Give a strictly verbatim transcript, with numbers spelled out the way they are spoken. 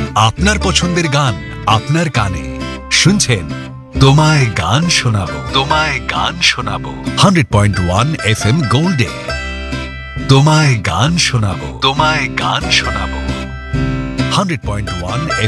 আপনার পছন্দের গান আপনার কানে শুনছেন তোমায় গান শোনাবো তোমায় গান শোনাবো hundred point one F M গোল্ডে তোমায় গান শোনাবো তোমায় গান শোনাবো হান্ড্রেড পয়েন্ট ওয়ান এফ